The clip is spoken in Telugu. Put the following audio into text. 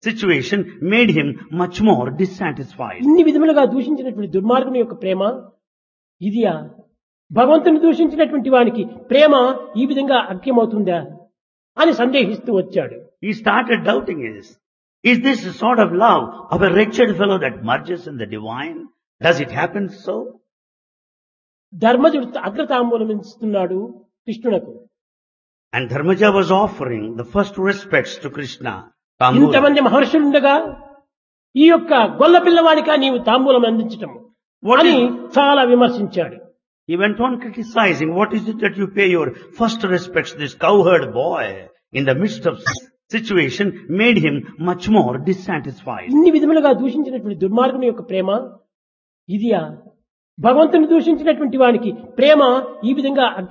situation made him much more dissatisfied. ఇన్ని విధములుగా దూషించినటువంటి దుర్మార్గుని యొక్క ప్రేమ ఇదియా? భగవంతుని దూషించినటువంటి వానికి ప్రేమ ఈ విధంగా అఖ్యమవుతుందా అని సందేహిస్తూ వచ్చాడు. He started doubting this. Is this a sort of love of a wretched fellow that merges in the divine? Does it happen so? ధర్మజుడు అగ్రతాంబూలం ఇస్తున్నాడు కృష్ణునకు. And Dharmaja was offering the first respects to Krishna. Tambula. ఇంతమంది మహర్షులుండగా ఈ యొక్క గొల్ల పిల్లవాడిగా నీవు తాంబూలం అందించటము అని చాలా విమర్శించాడు. He went on criticizing, what is it that you pay your first respects to this cowherd boy in the midst of situation made him much more dissatisfied. ఇన్ని విధములుగా దూషించినటువంటి దుర్మార్గుని యొక్క ప్రేమ ఇదియా? భగవంతుని దూషించినటువంటి వానికి ప్రేమ ఈ విధంగా